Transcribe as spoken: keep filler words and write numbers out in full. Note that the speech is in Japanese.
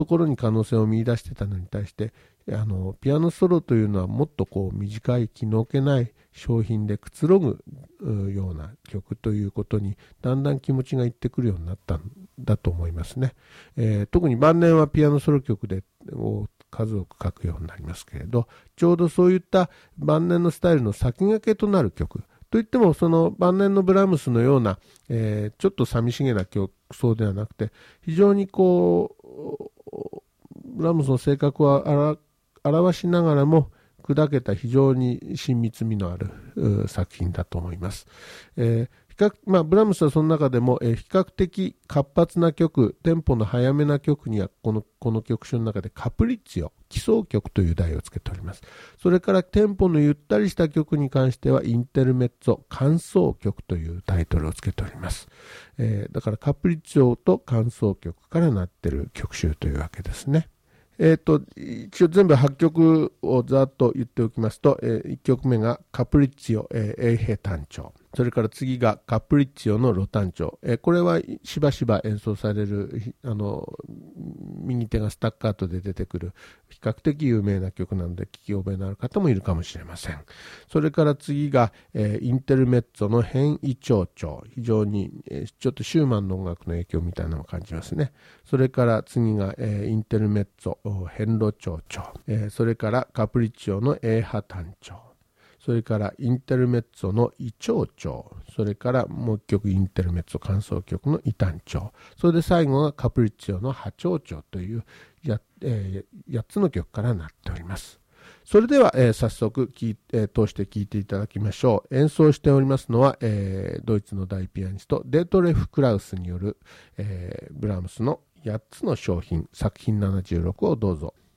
ところに可能性を見出してたのに対して、あのピアノソロというのはもっとこう短い気の気ない商品でくつろぐような曲ということにだんだん気持ちがいってくるようになったんだと思いますね。えー、特に晩年はピアノソロ曲でを数多く書くようになりますけれど、ちょうどそういった晩年のスタイルの先駆けとなる曲といっても、その晩年のブラームスのような、えー、ちょっと寂しげな曲奏ではなくて、非常にこうブラームスの性格はあら表しながらも砕けた非常に親密味のある作品だと思います。えー比較まあ、ブラームスはその中でも、えー、比較的活発な曲、テンポの速めな曲にはこの、この曲集の中でカプリッツィオ、基礎曲という題をつけております。それからテンポのゆったりした曲に関してはインテルメッツォ、間奏曲というタイトルをつけております。えー、だからカプリッツィオと間奏曲からなっている曲集というわけですね。えー、と一応全部はちきょくをざっと言っておきますと、えー、いっきょくめがカプリッツィオ、えー、衛兵単調、それから次がカプリッツィオのロ単調、えー、これはしばしば演奏されるあの右手がスタッカートで出てくる比較的有名な曲なので聞き覚えのある方もいるかもしれません。それから次が、えー、インテルメッツォの変異長調、非常に、えー、ちょっとシューマンの音楽の影響みたいなのを感じますね。それから次が、えー、インテルメッツォ変路長調、えー、それからカプリッチオの A 波単調、それからインテルメッツォの異長調、それからもう一曲インテルメッツォ間奏曲の異単調、それで最後がカプリッチオの波長調という や,、えー、やっつの曲からなっております。それでは、えー、早速聞い、えー、通して聴いていただきましょう。演奏しておりますのは、えー、ドイツの大ピアニストデートレフ・クラウスによる、えー、ブラームスのやっつの商品作品ななじゅうろくをどうぞ。